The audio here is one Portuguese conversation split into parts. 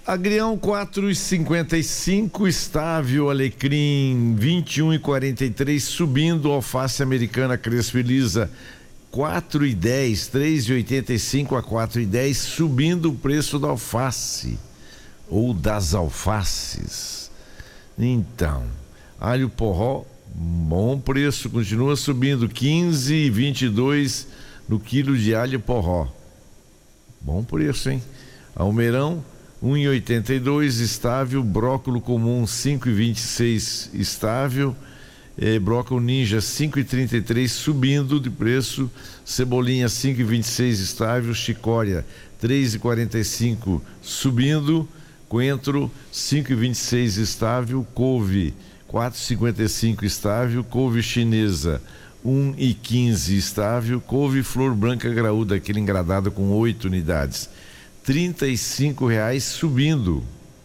Agrião 4,55, estável, alecrim 21,43, subindo, alface americana Crespo e Lisa 4,10, 3,85 a 4,10, subindo o preço da alface ou das alfaces. Então, alho porró, bom preço, continua subindo, 15,22 no quilo de alho porró. Bom preço, hein? Almeirão 1,82 estável, brócolis comum 5,26 estável, brócolis ninja 5,33 subindo de preço, cebolinha 5,26 estável, chicória 3,45 subindo, coentro 5,26 estável, couve 4,55 estável, couve chinesa 1,15 estável, couve flor branca graúda, aquele engradado com 8 unidades, R$ subindo.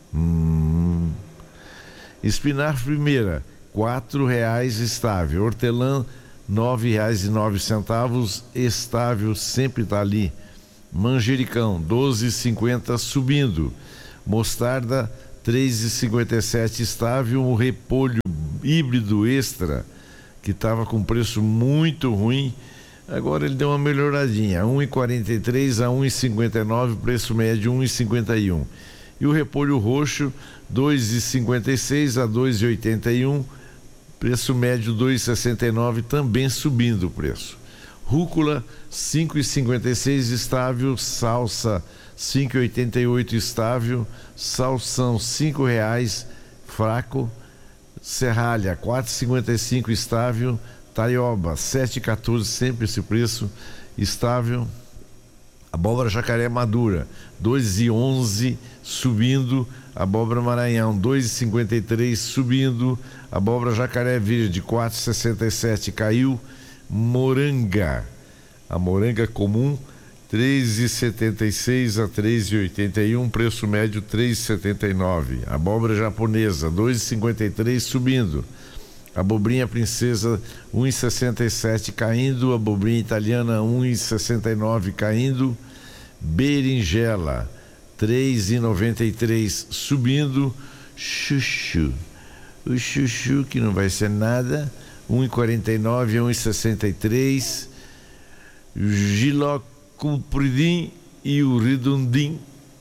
Espinafre primeira, R$ estável. Hortelã, R$ 9,09, estável, sempre está ali. Manjericão, 12,50 subindo. Mostarda, 3,57 estável. Um repolho híbrido extra, que estava com preço muito ruim, agora ele deu uma melhoradinha, 1,43 a 1,59, preço médio 1,51. E o repolho roxo 2,56 a 2,81, preço médio 2,69, também subindo o preço. Rúcula 5,56 estável, salsa 5,88 estável, salsão R$ fraco, serralha 4,55 estável, taioba 7,14, sempre esse preço estável. Abóbora jacaré madura 2,11 subindo, abóbora maranhão 2,53 subindo, abóbora jacaré verde 4,67 caiu, moranga, a moranga comum 3,76 a 3,81, preço médio 3,79. Abóbora japonesa 2,53 subindo, abobrinha princesa 1,67 caindo, abobrinha italiana 1,69 caindo, berinjela 3,93 subindo, chuchu, o chuchu que não vai ser nada, 1,49 a 1,63, giló compridinho e o redondinho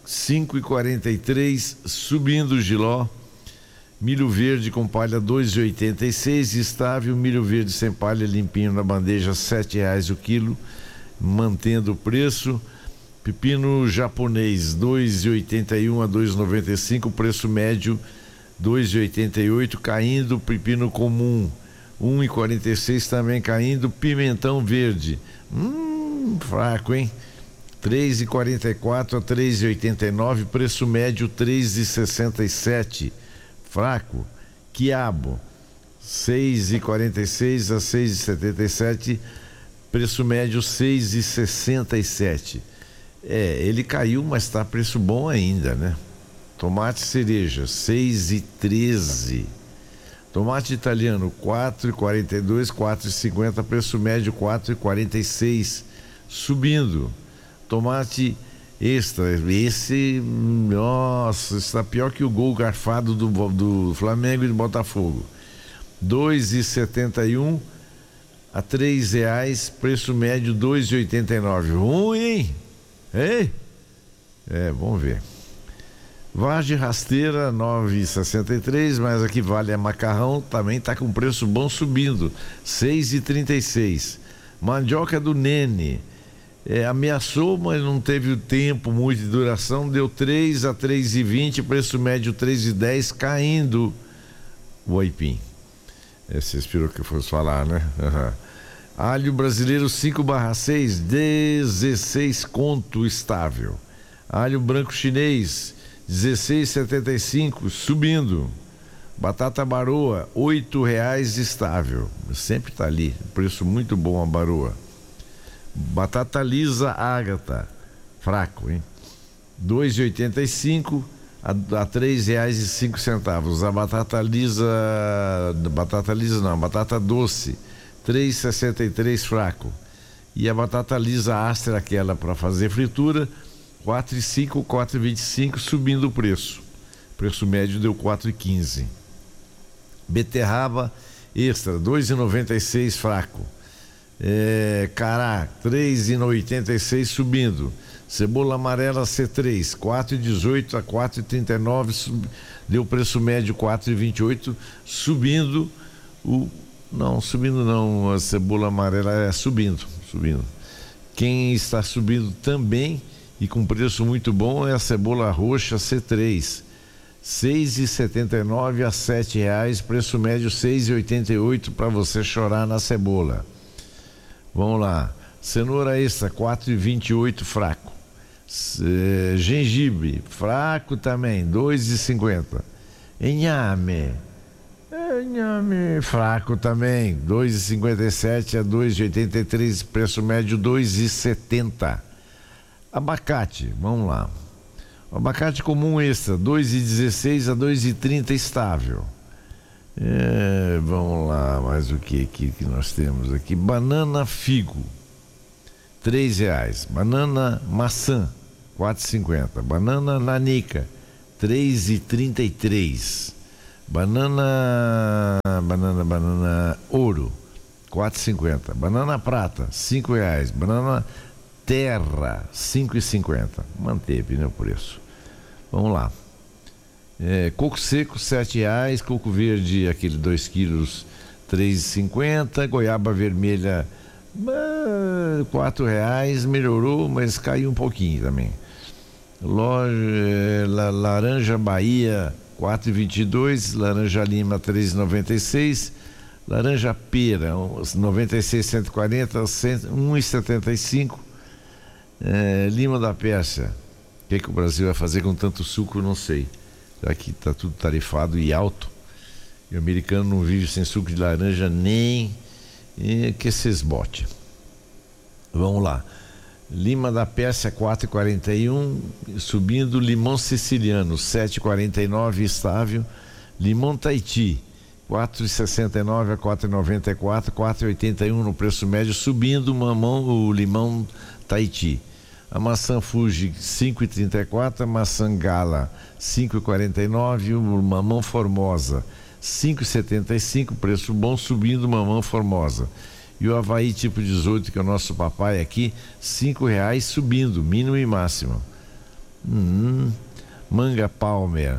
5,43 subindo o giló. Milho verde com palha 2,86 estável, milho verde sem palha limpinho na bandeja R$7 o quilo, mantendo o preço. Pepino japonês 2,81 a 2,95, preço médio 2,88 caindo. Pepino comum 1,46 também caindo. Pimentão verde fraco, hein? 3,44 a 3,89, preço médio 3,67 fraco. Quiabo 6,46 a 6,77, preço médio 6,67. Ele caiu, mas está preço bom ainda, né? Tomate cereja 6,13, tomate italiano 4,42, 4,50, preço médio 4,46 subindo. Tomate extra, esse, nossa, está pior que o gol garfado do Flamengo e do Botafogo. 2,71 a R$3, preço médio 2,89. Ruim, hein? Ei? Vamos ver. Vagem rasteira 9,63, mas aqui vale a macarrão, também está com preço bom subindo, 6,36. Mandioca do Nene, ameaçou, mas não teve tempo muito de duração, deu 3 a 3,20, preço médio 3,10, caindo o aipim. Você esperou que eu fosse falar, né? Uhum. Alho brasileiro 5/6, 16 conto estável. Alho branco chinês 16,75 subindo. Batata baroa R$8 estável, sempre tá ali, preço muito bom a baroa. Batata lisa Ágata, fraco, hein? 2,85 a R$3,05. A batata doce 3,63 fraco. E a batata lisa Astra, aquela para fazer fritura, 4,5, 4,25, subindo o preço. O preço médio deu 4,15. Beterraba extra, 2,96 fraco. Cará, 3,86 subindo. Cebola amarela C3, 4,18 a 4,39, deu preço médio 4,28, subindo a cebola amarela é subindo. Quem está subindo também e com preço muito bom é a cebola roxa C3, 6,79 a R$7, preço médio 6,88 para você chorar na cebola. Vamos lá, cenoura extra 4,28 fraco. Gengibre fraco também, 2,50. Inhame fraco também, 2,57 a 2,83, preço médio 2,70. Abacate, vamos lá. O abacate comum extra, 2,16 a 2,30 estável. Vamos lá, mais o que nós temos aqui? Banana figo, R$3. Banana maçã, R$4,50. Banana nanica, R$3,33. Banana ouro, R$4,50. Banana prata, R$5. Banana terra, R$5,50. Manteve, né, o preço. Vamos lá. Coco seco, R$7. Coco verde, aquele 2 quilos, R$3,50. Goiaba vermelha, R$4. Melhorou, mas caiu um pouquinho também. Laranja Bahia, R$4,22. Laranja lima, R$3,96. Laranja pera, 96, 140, R$1,75. Lima da Pérsia. O que o Brasil vai fazer com tanto suco, não sei. Já que está tudo tarifado e alto. E o americano não vive sem suco de laranja nem que esses bote. Vamos lá. Lima da Pérsia, R$4,41, subindo. Limão siciliano, R$7,49 estável. Limão Tahiti, R$4,69 a R$4,94, R$4,81 no preço médio, subindo o limão Tahiti. A maçã Fuji, R$5,34, a maçã Gala, R$5,49, o mamão Formosa, R$5,75, preço bom, subindo o mamão Formosa. E o Havaí tipo 18, que é o nosso papai aqui, R$5, subindo, mínimo e máximo. Manga Palmer,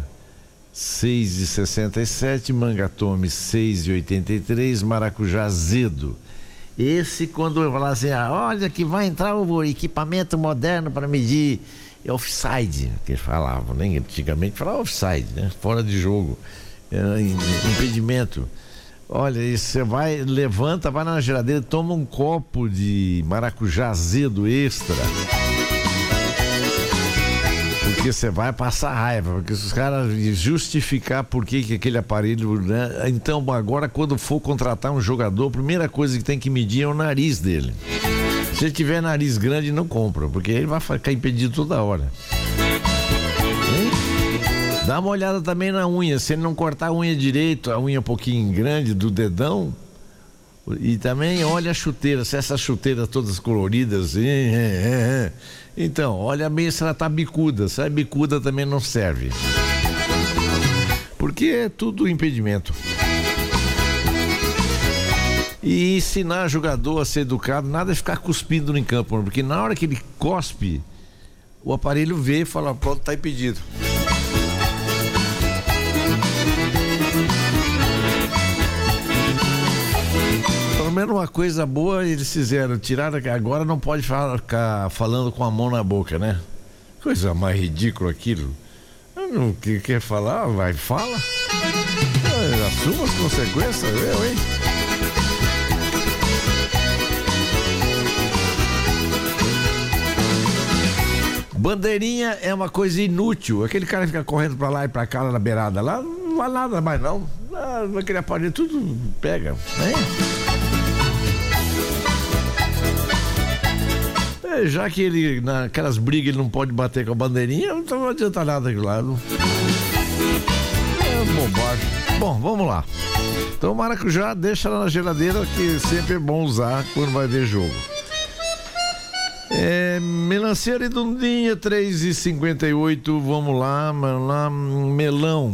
R$6,67, manga Tome, R$6,83, maracujá azedo. Esse, quando eu falar assim, olha que vai entrar o equipamento moderno para medir offside, que eles falavam, né? Antigamente falava offside, né? Fora de jogo, impedimento. Olha, você levanta, vai na geladeira, toma um copo de maracujá azedo extra. Porque você vai passar raiva, porque se os caras justificar por que aquele aparelho, né? Então agora quando for contratar um jogador, a primeira coisa que tem que medir é o nariz dele. Se ele tiver nariz grande, não compra, porque ele vai ficar impedido toda hora. Dá uma olhada também na unha, se ele não cortar a unha direito, a unha um pouquinho grande do dedão. E também olha a chuteira, se essas chuteiras todas coloridas, então olha bem se ela tá bicuda. Se é bicuda também não serve, porque é tudo impedimento. E ensinar jogador a ser educado, nada de ficar cuspindo em campo, porque na hora que ele cospe, o aparelho vê e fala, pronto, tá impedido. Pelo menos uma coisa boa eles fizeram, tiraram, agora não pode ficar falando com a mão na boca, né? Coisa mais ridícula aquilo. Não quer falar, vai, fala. Assuma as consequências, eu, hein? Bandeirinha é uma coisa inútil. Aquele cara fica correndo pra lá e pra cá na beirada lá, não vai nada mais não. Aquele aparelho tudo pega, né? Já que ele, naquelas brigas, ele não pode bater com a bandeirinha, então não adianta nada aquilo lá. É bobagem. Bom, vamos lá. Então o maracujá deixa lá na geladeira, que sempre é bom usar quando vai ver jogo. Melancia redondinha, 3,58. Vamos lá, melão.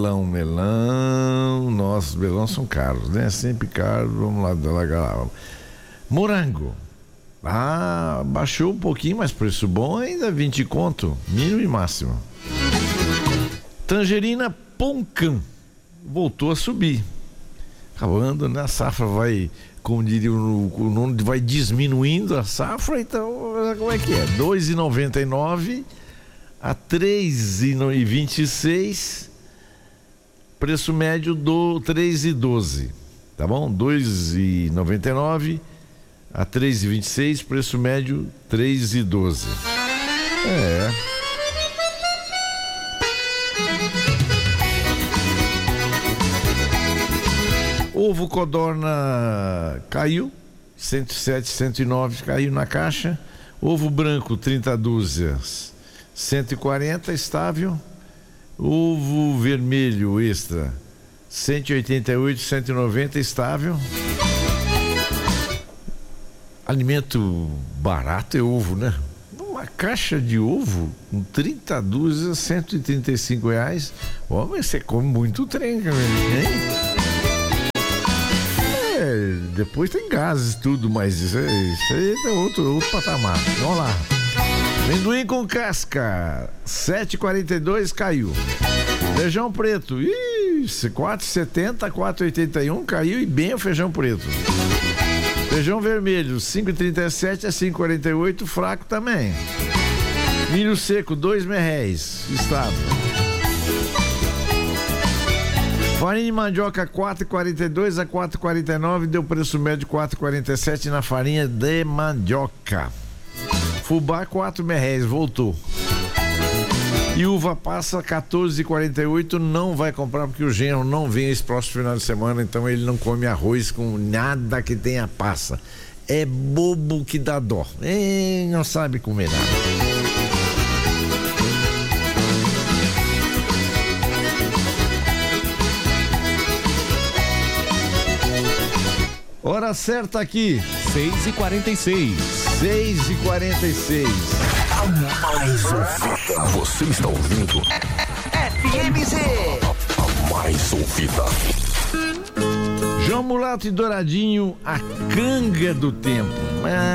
Nossa, os melões são caros, né? Sempre caro. Vamos lá. Morango. Baixou um pouquinho, mas preço bom ainda, 20 conto, mínimo e máximo. Tangerina Poncã voltou a subir. Acabando, né? A safra vai, como diria o nome, vai diminuindo a safra, então como é que é? 2,99 a 3,26, preço médio do 3,12, tá bom? 2,99 a 3,26, preço médio 3,12. Ovo codorna caiu, 107, 109 caiu na caixa. Ovo branco 30 dúzias, 140 estável. Ovo vermelho extra, 188, 190 estável. Alimento barato é ovo, né? Uma caixa de ovo com 30 dúzias, R$135. Ó, mas você come muito trem, hein? Depois tem gases tudo, mas isso aí é outro patamar. Vamos lá. Amendoim com casca, 7,42 caiu. Feijão preto, 4,70, 4,81 caiu e bem o feijão preto. Feijão vermelho, 5,37 a 5,48, fraco também. Milho seco, R$2,00, estável. Farinha de mandioca 4,42 a 4,49, deu preço médio 4,47 na farinha de mandioca. Fubá R$4,00, voltou. E uva passa 14,48, não vai comprar porque o genro não vem esse próximo final de semana, então ele não come arroz com nada que tenha passa. É bobo que dá dó. Não sabe comer nada. Hora certa aqui, 6h46. 6h46. A mais ouvida. Você está ouvindo FMZ. A mais ouvida. João Mulato e Douradinho, a canga do tempo.